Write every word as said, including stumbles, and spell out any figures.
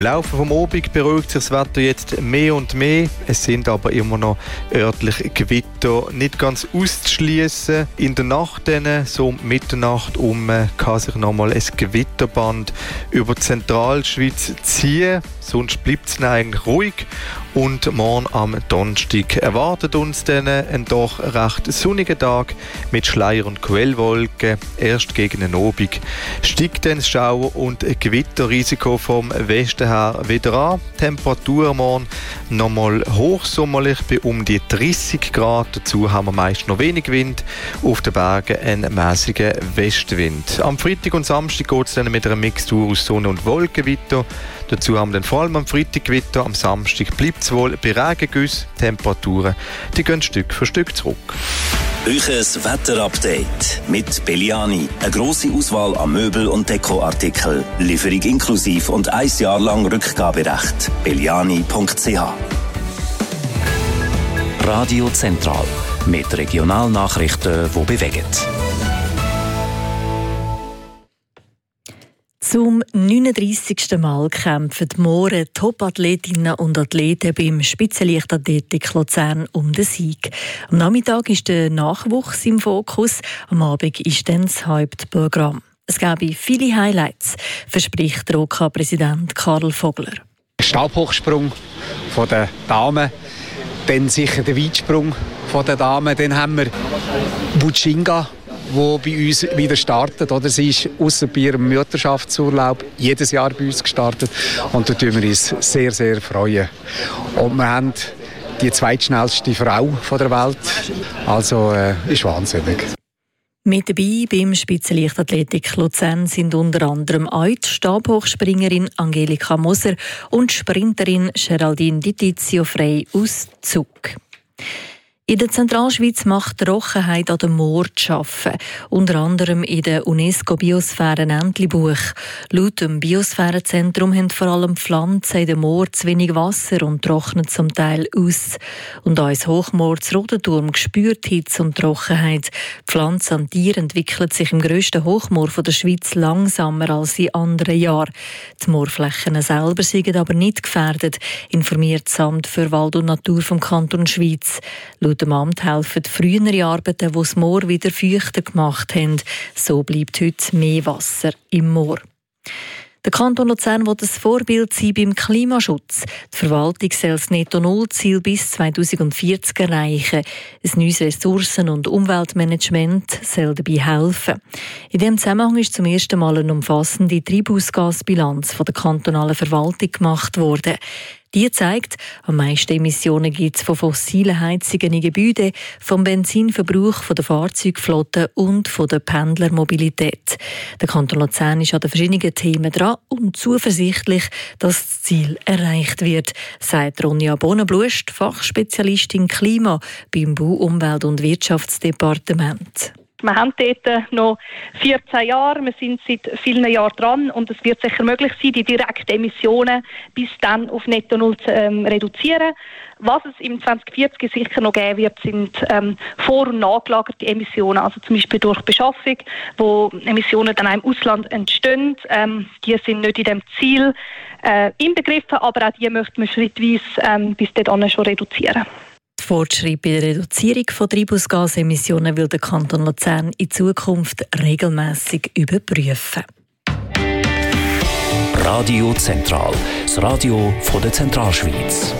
Im Laufe des Abends beruhigt sich das Wetter jetzt mehr und mehr. Es sind aber immer noch örtliche Gewitter nicht ganz auszuschließen. In der Nacht, dann, so um Mitternacht um, kann sich nochmal ein Gewitterband über die Zentralschweiz ziehen. Sonst bleibt es eigentlich ruhig. Und morgen am Donnerstag erwartet uns dann ein doch recht sonniger Tag mit Schleier- und Quellwolken. Erst gegen den Abend steigt dann das Schauer- und Gewitterrisiko vom Westen her wieder an. Temperatur morgen nochmal hochsommerlich bei um die dreißig Grad. Dazu haben wir meist noch wenig Wind. Auf den Bergen einen mäßigen Westwind. Am Freitag und Samstag geht es dann mit einer Mixtur aus Sonne und Wolken weiter. Dazu haben wir dann vor allem am Freitag Gewitter, am Samstag bleibt es wohl bei Regengüssen. Temperaturen die gehen Stück für Stück zurück. Euches Wetterupdate mit Belliani. Eine grosse Auswahl an Möbel- und Dekoartikeln. Lieferung inklusiv und ein Jahr lang Rückgaberecht. belliani punkt c h. Radio Zentral mit Regionalnachrichten, die bewegen. Zum neununddreissigsten Mal kämpfen morgen Top-Athletinnen und Athleten beim Spitzenleichtathletik Luzern um den Sieg. Am Nachmittag ist der Nachwuchs im Fokus, am Abend ist dann das Hauptprogramm. Es gäbe viele Highlights, verspricht der O K-Präsident Karl Vogler. Stabhochsprung von den Damen, dann sicher der Weitsprung von den Damen, dann haben wir Butschinga, die bei uns wieder startet. Oder? Sie ist ausser bei ihrem Mutterschaftsurlaub jedes Jahr bei uns gestartet. Und da freuen wir uns sehr, sehr freuen. Und wir haben die zweitschnellste Frau der Welt. Also äh, ist wahnsinnig. Mit dabei beim Spitzenleichtathletik Luzern sind unter anderem auch die Stabhochspringerin Angelika Moser und Sprinterin Geraldine Di Tizio Frey aus Zug. In der Zentralschweiz macht Trockenheit an den Moor zu arbeiten, unter anderem in der UNESCO-Biosphären-Entlebuch. Laut dem Biosphärenzentrum haben vor allem Pflanzen in den Moor zu wenig Wasser und trocknen zum Teil aus. Und auch das Hochmoor zu Rodenturm spürt Hitze und Trockenheit. Pflanzen und Tiere entwickeln sich im grössten Hochmoor der Schweiz langsamer als in anderen Jahren. Die Moorflächen selber sind aber nicht gefährdet, informiert das Amt für Wald und Natur vom Kanton Schweiz. Laut dem Amt helfen frühere Arbeiten, die das Moor wieder feuchter gemacht haben. So bleibt heute mehr Wasser im Moor. Der Kanton Luzern will ein Vorbild sein beim Klimaschutz. Die Verwaltung soll das Netto-Null-Ziel bis zweitausendvierzig erreichen. Ein neues Ressourcen- und Umweltmanagement soll dabei helfen. In diesem Zusammenhang ist zum ersten Mal eine umfassende Treibhausgasbilanz von der kantonalen Verwaltung gemacht worden. Die zeigt, am meisten Emissionen gibt es von fossilen Heizungen in Gebäuden, vom Benzinverbrauch von der Fahrzeugflotte und von der Pendlermobilität. Der Kanton Luzern ist an den verschiedenen Themen dran und zuversichtlich, dass das Ziel erreicht wird, sagt Ronja Bonenblust, Fachspezialistin Klima beim Bau-, Umwelt- und Wirtschaftsdepartement. Wir haben dort noch vierzehn Jahre, wir sind seit vielen Jahren dran und es wird sicher möglich sein, die direkten Emissionen bis dann auf Netto Null zu ähm, reduzieren. Was es im zwanzig vierzig sicher noch geben wird, sind ähm, vor- und nachgelagerte Emissionen, also zum Beispiel durch Beschaffung, wo Emissionen dann auch im Ausland entstehen. Ähm, die sind nicht in dem Ziel äh, inbegriffen, aber auch die möchten wir schrittweise ähm, bis dahin schon reduzieren. Die Fortschritte bei der Reduzierung von Treibhausgasemissionen will der Kanton Luzern in Zukunft regelmässig überprüfen. Radio Zentral, das Radio von der Zentralschweiz.